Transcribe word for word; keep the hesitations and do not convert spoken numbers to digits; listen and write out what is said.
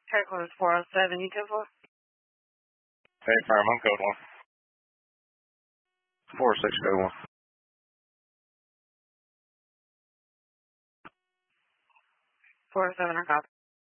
Track code is four oh seven. You ten four? Hey, firm, I'm code one. four six code one. four oh seven, I copy.